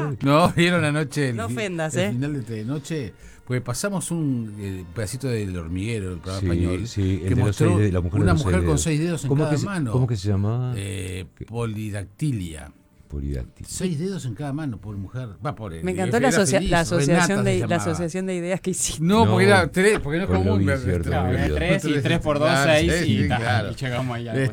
No, vieron anoche No ofendas, el final de Telenoche, porque pasamos un pedacito del Hormiguero, el programa español, Sí, que mostró una mujer con 6 dedos en cada mano. ¿Cómo que se llamaba? Polidactilia. Polidactilia. 6 dedos en cada mano, pobre mujer. Me encantó la asociación de ideas que hiciste. No, porque era 3, porque no es común. Cierto, 3 y 3 por 2, 6 y llegamos allá.